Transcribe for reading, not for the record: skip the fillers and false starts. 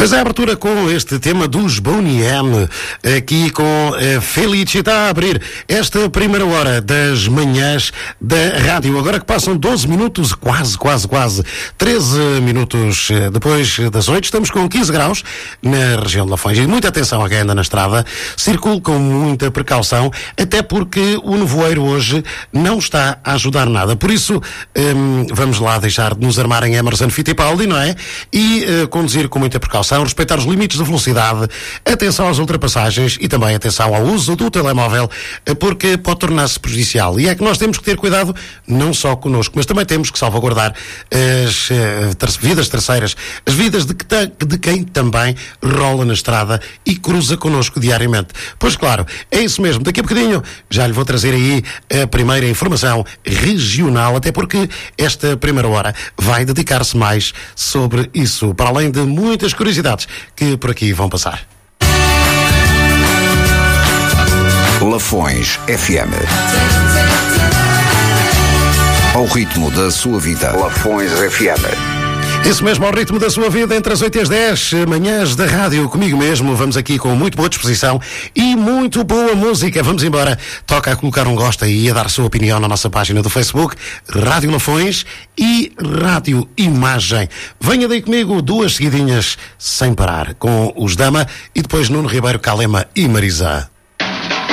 Pois é, a abertura com este tema dos Boney M, aqui com Felicita a abrir esta primeira hora das manhãs da rádio. Agora que passam 12 minutos, quase 13 minutos depois das 8, estamos com 15 graus na região de Lafões. E muita atenção a quem anda na estrada, circule com muita precaução, até porque o nevoeiro hoje não está a ajudar nada. Por isso, vamos lá deixar de nos armar em Emerson Fittipaldi, não é? E conduzir com muita precaução, respeitar os limites de velocidade, atenção às ultrapassagens e também atenção ao uso do telemóvel, porque pode tornar-se prejudicial. E é que nós temos que ter cuidado não só connosco, mas também temos que salvaguardar as vidas terceiras, as vidas de quem também rola na estrada e cruza connosco diariamente. Pois claro, é isso mesmo. Daqui a bocadinho já lhe vou trazer aí a primeira informação regional, até porque esta primeira hora vai dedicar-se mais sobre isso, para além de muitas curiosidades que por aqui vão passar. Lafões FM. Ao ritmo da sua vida. Lafões FM. Isso mesmo, ao ritmo da sua vida, entre as 8 e as 10, manhãs da rádio, comigo mesmo. Vamos aqui com muito boa disposição e muito boa música. Vamos embora. Toca a colocar um gosto aí, a dar a sua opinião na nossa página do Facebook, Rádio Lafões e Rádio Imagem. Venha daí comigo, duas seguidinhas sem parar, com os Dama e depois Nuno Ribeiro, Calema e Marisa.